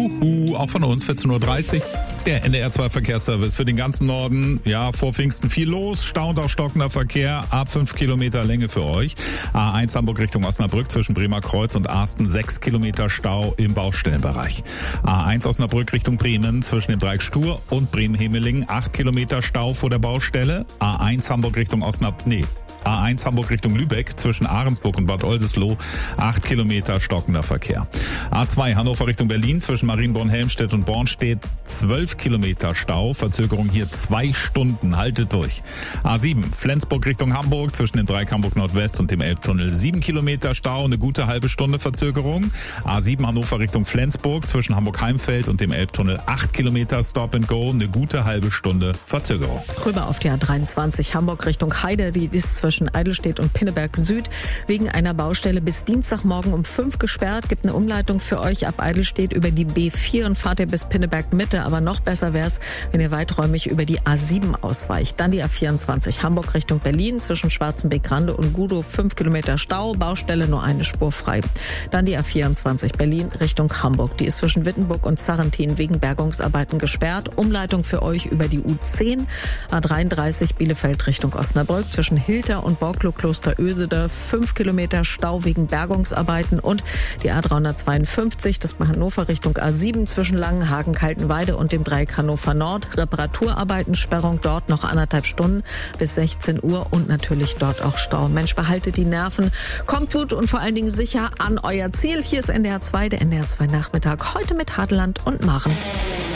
Juhu, auch von uns 14.30 Uhr. Der NDR2 Verkehrsservice für den ganzen Norden. Ja, vor Pfingsten viel los. Stau und auch stockender Verkehr. Ab 5 Kilometer Länge für euch. A1 Hamburg Richtung Osnabrück zwischen Bremer Kreuz und Arsten 6 Kilometer Stau im Baustellenbereich. A1 Osnabrück Richtung Bremen zwischen dem Dreieck Stur und Bremen-Hemelingen 8 Kilometer Stau vor der Baustelle. A1 Hamburg Richtung A1 Hamburg Richtung Lübeck zwischen Ahrensburg und Bad Oldesloe 8 Kilometer stockender Verkehr. A2 Hannover Richtung Berlin zwischen Marienborn-Helmstedt und Bornstedt 12 Kilometer Stau. Verzögerung hier 2 Stunden. Haltet durch. A7 Flensburg Richtung Hamburg zwischen dem Dreieck Hamburg Nordwest und dem Elbtunnel 7 Kilometer Stau. Eine gute halbe Stunde Verzögerung. A7 Hannover Richtung Flensburg zwischen Hamburg-Heimfeld und dem Elbtunnel 8 Kilometer Stop and Go. Eine gute halbe Stunde Verzögerung. Rüber auf die A23 Hamburg Richtung Heide. Die ist zwischen Eidelstedt und Pinneberg Süd wegen einer Baustelle bis Dienstagmorgen um 5 gesperrt. Gibt eine Umleitung für euch ab Eidelstedt über die B4 und fahrt ihr bis Pinneberg Mitte. Aber noch besser wäre es, wenn ihr weiträumig über die A7 ausweicht. Dann die A24 Hamburg Richtung Berlin zwischen Schwarzenbeck-Grande und Gudow 5 Kilometer Stau. Baustelle nur eine Spur frei. Dann die A24 Berlin Richtung Hamburg. Die ist zwischen Wittenburg und Sarrentin wegen Bergungsarbeiten gesperrt. Umleitung für euch über die U10. A33 Bielefeld Richtung Osnabrück zwischen Hilter und Borklow-Kloster Ösede 5 Kilometer Stau wegen Bergungsarbeiten und die A352, das bei Hannover Richtung A7 zwischen Langenhagen, Kaltenweide und dem Dreieck Hannover Nord. Reparaturarbeiten, Sperrung dort noch 1,5 Stunden bis 16 Uhr und natürlich dort auch Stau. Mensch, behaltet die Nerven, kommt gut und vor allen Dingen sicher an euer Ziel. Hier ist NDR 2, der NDR 2 Nachmittag, heute mit Hadeland und Maren.